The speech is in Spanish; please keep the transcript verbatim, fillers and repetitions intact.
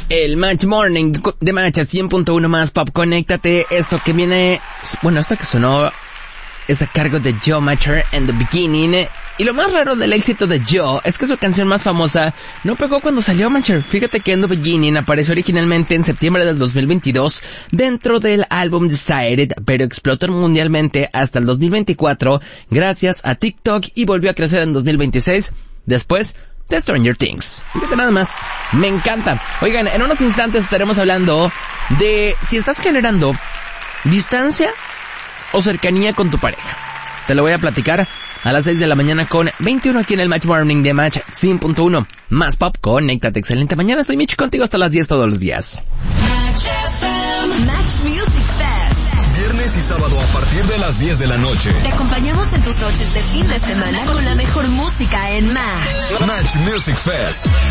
El Match Morning de Match cien punto uno más Pop. Conéctate. Esto que viene... Bueno, esto que sonó es a cargo de Joe Macher and the Beginning. Y lo más raro del éxito de Joe es que su canción más famosa no pegó cuando salió Macher. Fíjate que In the Beginning apareció originalmente en septiembre del dos mil veintidós dentro del álbum Decided, pero explotó mundialmente hasta el dos mil veinticuatro gracias a TikTok y volvió a crecer en dos mil veintiséis después de Stranger Things. Fíjate nada más. Me encanta. Oigan, en unos instantes estaremos hablando de si estás generando distancia o cercanía con tu pareja. Te lo voy a platicar a las seis de la mañana con veintiuno aquí en el Match Morning de Match cien punto uno. Más Pop, conéctate. Excelente mañana. Soy Mitch contigo hasta las diez todos los días. Match Music Fest. Viernes y sábado a partir de las diez de la noche. Te acompañamos en tus noches de fin de semana con la mejor música en Match. Match Music Fest.